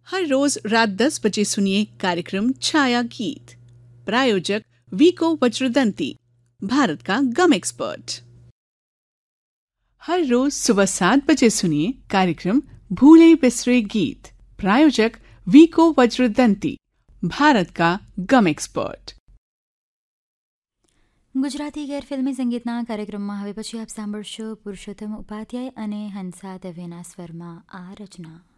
हर रोज रात 10 बजे सुनिए कार्यक्रम छाया गीत। प्रायोजक वीको वज्रदंती, भारत का गम एक्सपर्ट। हर रोज सुबह 7 बजे सुनिए कार्यक्रम भूले बिसरे गीत। प्रायोजक वीको वज्रदंती, भारत का गम एक्सपर्ट। ગુજરાતી ગેર ફિલ્મી સંગીતના કાર્યક્રમમાં હવે પછી આપ સાંભળશો પુરુષોત્તમ ઉપાધ્યાય અને હંસા દવેના સ્વરમાં આ રચના.